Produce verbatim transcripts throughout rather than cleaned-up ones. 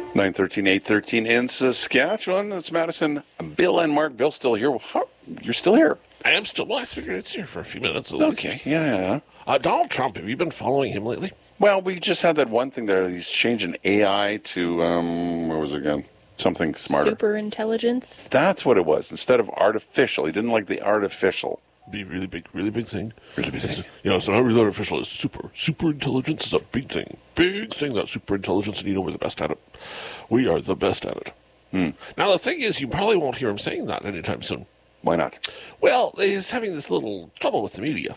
nine thirteen, eight thirteen in Saskatchewan. It's Madison. Bill and Mark. Bill's still here. How, you're still here. I am still. Well, I figured it's here for a few minutes. At Okay, least. yeah, yeah. Uh, Donald Trump, have you been following him lately? Well, we just had that one thing there. He's changing A I to, um, what was it again? Something smarter. Super intelligence. That's what it was. Instead of artificial. He didn't like the artificial. Be a really big, really big thing. Really big It's, thing. You know, it's not really artificial. It's super. Super intelligence is a big thing. Big thing, that super intelligence, and you know we're the best at it. We are the best at it. Hmm. Now, the thing is, you probably won't hear him saying that anytime soon. Why not? Well, he's having this little trouble with the media.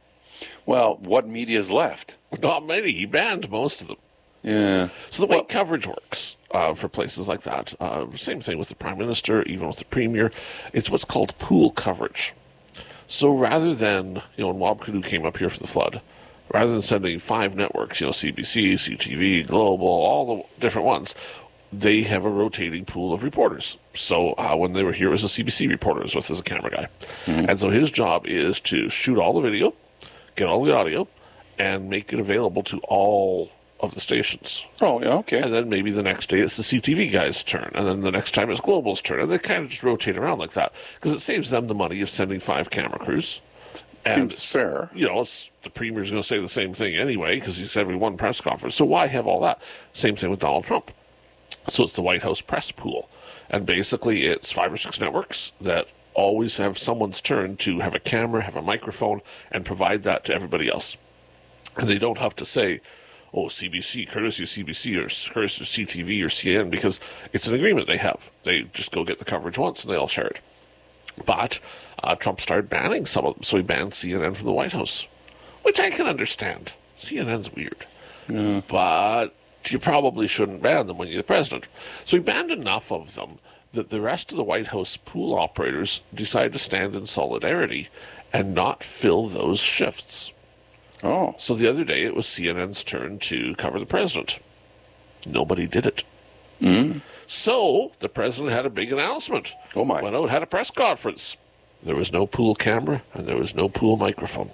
Well, what media's left? Not many. He banned most of them. Yeah. So the way Well- coverage works uh, for places like that, uh, same thing with the Prime Minister, even with the Premier, it's what's called pool coverage. So rather than, you know, when Wab Kidoon came up here for the flood, rather than sending five networks, you know, C B C, C T V, Global, all the different ones, they have a rotating pool of reporters. So uh, when they were here, it was a C B C reporter was with as a camera guy. Mm-hmm. And so his job is to shoot all the video, get all the audio, and make it available to all of the stations. Oh, yeah, okay. And then maybe the next day it's the C T V guy's turn, and then the next time it's Global's turn, and they kind of just rotate around like that because it saves them the money of sending five camera crews. And Seems fair. You know, it's, the Premier's going to say the same thing anyway because he's having one press conference. So why have all that? Same thing with Donald Trump. So it's the White House press pool, and basically it's five or six networks that always have someone's turn to have a camera, have a microphone, and provide that to everybody else. And they don't have to say, oh, C B C, courtesy of C B C, or courtesy of C T V or C N, because it's an agreement they have. They just go get the coverage once, and they all share it. But uh, Trump started banning some of them, so he banned C N N from the White House, which I can understand. C N N's weird. Yeah. But you probably shouldn't ban them when you're the president. So he banned enough of them that the rest of the White House pool operators decided to stand in solidarity and not fill those shifts. Oh. So the other day, it was C N N's turn to cover the president. Nobody did it. Mm. So the president had a big announcement. Oh, my. Went out, had a press conference. There was no pool camera, and there was no pool microphone.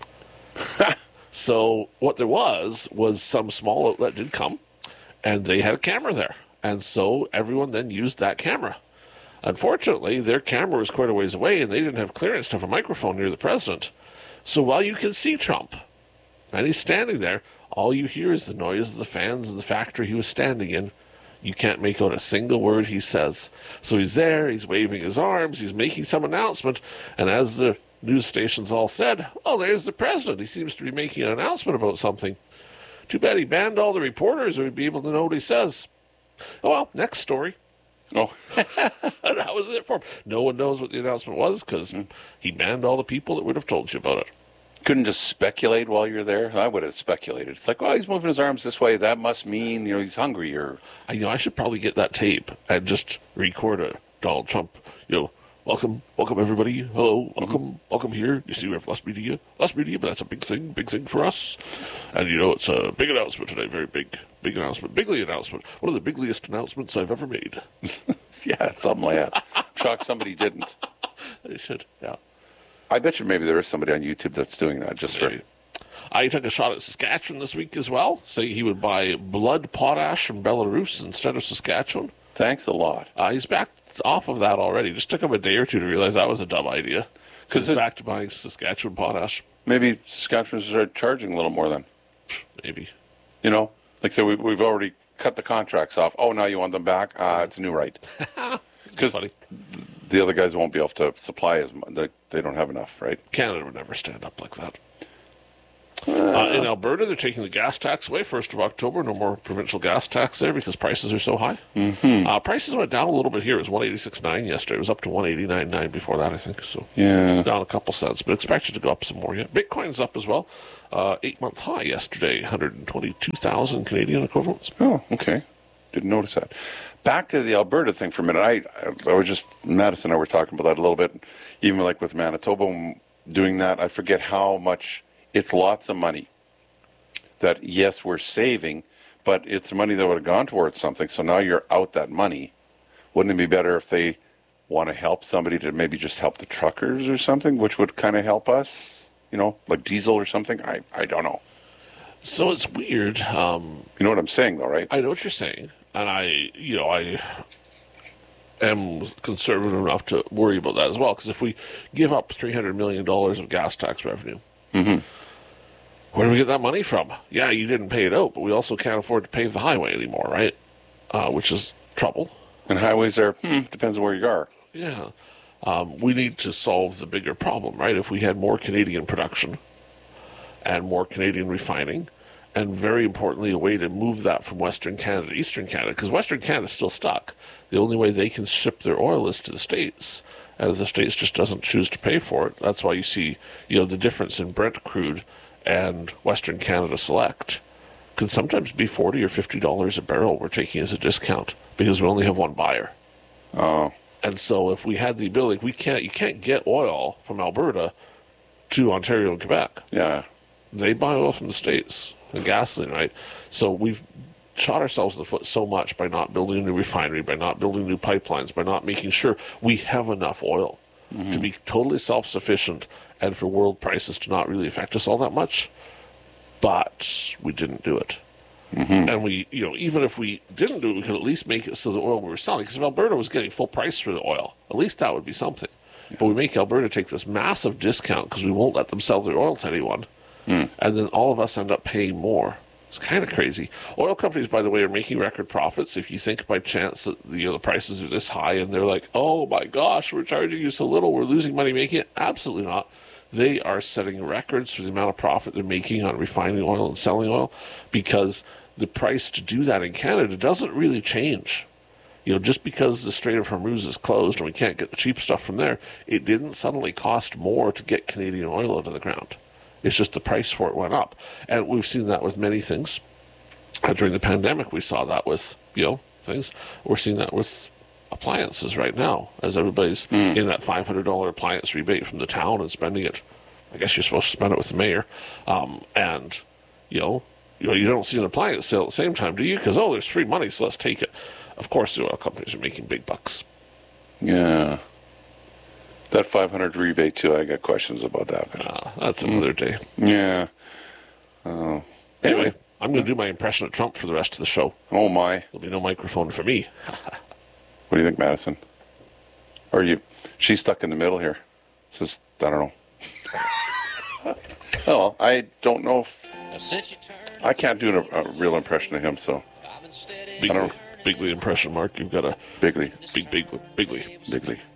So what there was, was some small outlet did come, and they had a camera there. And so everyone then used that camera. Unfortunately, their camera was quite a ways away, and they didn't have clearance to have a microphone near the president. So while you can see Trump, and he's standing there, all you hear is the noise of the fans in the factory he was standing in. You can't make out a single word he says. So he's there, he's waving his arms, he's making some announcement, and as the news stations all said, oh, there's the president. He seems to be making an announcement about something. Too bad he banned all the reporters, or he'd be able to know what he says. Oh, well, next story. Oh. And that was it for him. No one knows what the announcement was because mm. he banned all the people that would have told you about it. Couldn't just speculate while you're there? I would have speculated. It's like, oh, he's moving his arms this way. That must mean, you know, he's hungry. Or I, you know, I should probably get that tape and just record a Donald Trump, you know, welcome, welcome everybody. Hello, welcome, mm-hmm. welcome here. You see, we have less media, less media, but that's a big thing, big thing for us. And you know, it's a big announcement today, very big, big announcement, bigly announcement. One of the bigliest announcements I've ever made. Yeah, something like that. I'm shocked somebody didn't. They should, yeah. I bet you maybe there is somebody on YouTube that's doing that just maybe. for. I took a shot at Saskatchewan this week as well, saying he would buy blood potash from Belarus instead of Saskatchewan. Thanks a lot. Uh, he's back off of that already. Just took him a day or two to realize that was a dumb idea. Because he's back to buying Saskatchewan potash. Maybe Saskatchewan start charging a little more then. Maybe. You know, like I said, we, we've already cut the contracts off. Oh, now you want them back? Ah, uh, it's a new right. Because the other guys won't be able to supply as much. They, they don't have enough, right? Canada would never stand up like that. Uh, in Alberta, they're taking the gas tax away first of October. No more provincial gas tax there because prices are so high. Mm-hmm. Uh, prices went down a little bit here. It was one eighty-six point nine yesterday. It was up to one eighty-nine point nine before that, I think. So yeah, down a couple cents, but expected to go up some more yet. Bitcoin's up as well. Uh, eight-month high yesterday, one hundred twenty-two thousand Canadian equivalents. Oh, okay. Didn't notice that. Back to the Alberta thing for a minute. I, I was just, Madison and I were talking about that a little bit. Even like with Manitoba doing that, I forget how much, it's lots of money that, yes, we're saving, but it's money that would have gone towards something. So now you're out that money. Wouldn't it be better if they want to help somebody to maybe just help the truckers or something, which would kind of help us, you know, like diesel or something? I, I don't know. So it's weird. Um, you know what I'm saying, though, right? I know what you're saying. and I, you know, I am conservative enough to worry about that as well. Because if we give up three hundred million dollars of gas tax revenue, Mm-hmm. where do we get that money from? Yeah, you didn't pay it out, but we also can't afford to pave the highway anymore, right? Uh, which is trouble. And highways are, hmm, depends on where you are. Yeah. Um, we need to solve the bigger problem, right? If we had more Canadian production and more Canadian refining, and very importantly, a way to move that from Western Canada to Eastern Canada, because Western Canada's still stuck. The only way they can ship their oil is to the States, and the States just doesn't choose to pay for it. That's why you see, you know, the difference in Brent crude and Western Canada Select can sometimes be forty or fifty dollars a barrel we're taking as a discount because we only have one buyer. Oh, And so if we had the ability, we can't, you can't get oil from Alberta to Ontario and Quebec. yeah. They buy oil from the States and gasoline, right? So we've shot ourselves in the foot so much by not building a new refinery, by not building new pipelines, by not making sure we have enough oil Mm-hmm. to be totally self-sufficient and for world prices to not really affect us all that much. But we didn't do it. Mm-hmm. And we, you know, even if we didn't do it, we could at least make it so the oil we were selling, because if Alberta was getting full price for the oil, at least that would be something. Yeah. But we make Alberta take this massive discount because we won't let them sell their oil to anyone. Mm. And then all of us end up paying more. It's kind of crazy. Oil companies, by the way, are making record profits. If you think by chance that you know, the prices are this high and they're like, oh my gosh, we're charging you so little, we're losing money making it. Absolutely not. They are setting records for the amount of profit they're making on refining oil and selling oil because the price to do that in Canada doesn't really change. You know, just because the Strait of Hormuz is closed and we can't get the cheap stuff from there, it didn't suddenly cost more to get Canadian oil out of the ground. It's just the price for it went up. And we've seen that with many things. Uh, during the pandemic, we saw that with, you know, things. We're seeing that with appliances right now, as everybody's mm. getting that five hundred dollars appliance rebate from the town and spending it. I guess you're supposed to spend it with the mayor. Um, and, you know, you know, you don't see an appliance sale at the same time, do you? Because, oh, there's free money, so let's take it. Of course, the oil companies are making big bucks. Yeah. That five hundred rebate, too, I got questions about that. Uh, that's another mm. day. Yeah. Oh. Anyway, I'm going to do my impression of Trump for the rest of the show. Oh, my. There'll be no microphone for me. What do you think, Madison? Or are you... She's stuck in the middle here. Says, I don't know. Oh, well, I don't know if... I can't do a, a real impression of him, so... Bigly, Bigly impression, Mark. You've got a... Bigly. Big, big, Bigly. Bigly.